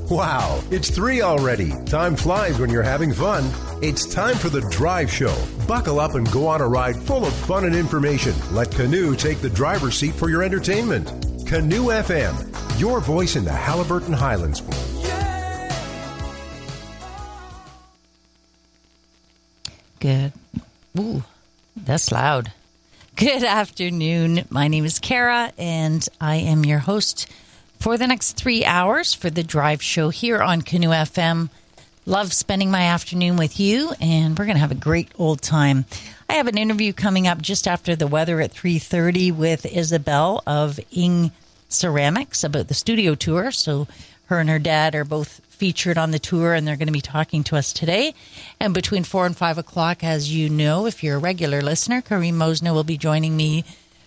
Wow, it's 3 already. Time flies when you're having fun. It's time for the Drive Show. Buckle up and go on a ride full of fun and information. Let Canoe take the driver's seat for your entertainment. Canoe FM, your voice in the Haliburton Highlands. Good. Ooh, that's loud. Good afternoon. My name is Kara, and I am your host for the next 3 hours for the Drive Show here on Canoe FM. Love spending my afternoon with you, and we're going to have a great old time. I have an interview coming up just after the weather at 3:30 with Isabel of Ing Ceramics about the studio tour. So her and her dad are both featured on the tour, and they're going to be talking to us today. And between 4 and 5 o'clock, as you know, if you're a regular listener, Kareem Mosna will be joining me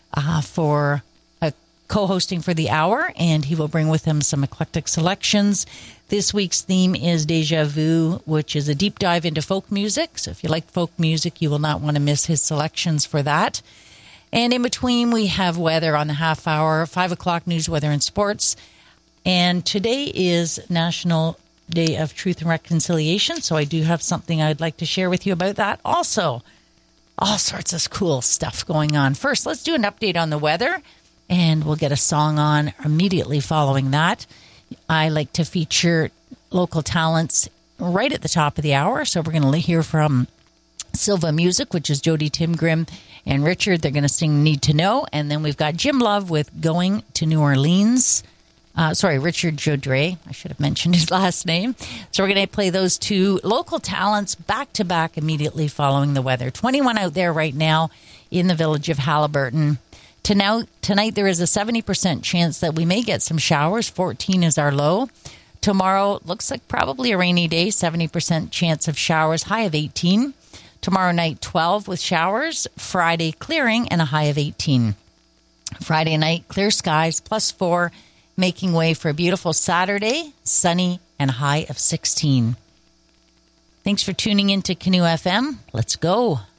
for co-hosting for the hour, and he will bring with him some eclectic selections. This week's theme is Deja Vu, which is a deep dive into folk music. So if you like folk music, you will not want to miss his selections for that. And in between, we have weather on the half hour, 5 o'clock news, weather, and sports. And today is National Day of Truth and Reconciliation, so I do have something I'd like to share with you about that. Also, all sorts of cool stuff going on. First, let's do an update on the weather, and we'll get a song on immediately following that. I like to feature local talents right at the top of the hour, so we're going to hear from Silva Music, which is Jody Timgrim and Richard. They're going to sing Need to Know, and then we've got Jim Love with Going to New Orleans. Richard Jodre. I should have mentioned his last name. So we're going to play those two local talents back-to-back immediately following the weather. 21 out there right now in the village of Haliburton. Tonight there is a 70% chance that we may get some showers. 14 is our low. Tomorrow looks like probably a rainy day. 70% chance of showers, high of 18. Tomorrow night, 12 with showers. Friday, clearing and a high of 18. Friday night, clear skies, +4. Making way for a beautiful Saturday, sunny and high of 16. Thanks for tuning in to Canoe FM. Let's go.